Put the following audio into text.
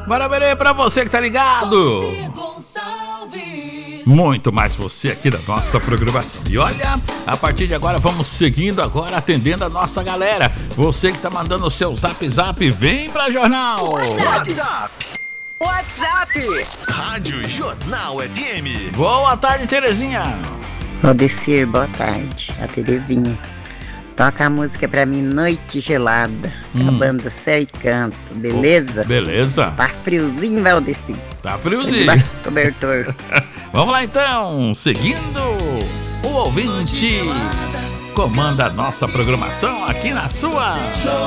Maravilha pra você que tá ligado. Muito mais você aqui da nossa programação. E olha, a partir de agora vamos seguindo agora, atendendo a nossa galera. Você que tá mandando o seu zap, vem pra Jornal. WhatsApp. Rádio Jornal FM. Boa tarde, Terezinha. Valdecir, boa tarde. A Terezinha. Toca a música pra mim, Noite Gelada. A banda Céu e Canto, beleza? Beleza. Tá friozinho, Valdecir. Tá friozinho. Debaixo do cobertor. Vamos lá então, seguindo o ouvinte comanda a nossa programação aqui na sua